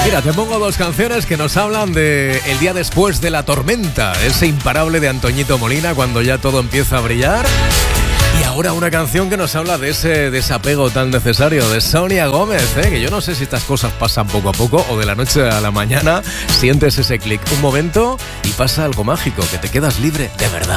Mira, te pongo dos canciones que nos hablan de el día después de la tormenta, ese imparable de Antoñito Molina cuando ya todo empieza a brillar. Y ahora una canción que nos habla de ese desapego tan necesario de Sonia Gómez, que yo no sé si estas cosas pasan poco a poco o de la noche a la mañana sientes ese clic, un momento y pasa algo mágico, que te quedas libre de verdad.